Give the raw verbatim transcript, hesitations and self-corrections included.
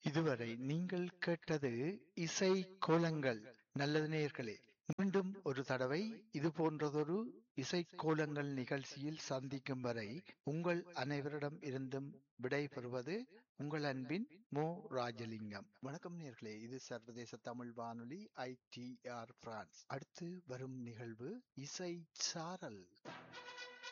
இதுவரை நீங்கள் கேட்டது இசை கோலங்கள். நல்லது நேயர்களே, மீண்டும் ஒரு தடவை இது போன்றதொரு இசை கோலங்கள் நிகழ்ச்சியில் சந்திக்கும் வரை உங்கள் அனைவரிடம் இருந்தும் விடை பெறுவது உங்கள் அன்பின் மோ ராஜலிங்கம். வணக்கம் நேயர்களே, இது சர்வதேச தமிழ் வானொலி ஐ டி ஆர் பிரான்ஸ். அடுத்து வரும் நிகழ்வு இசை சாரல்.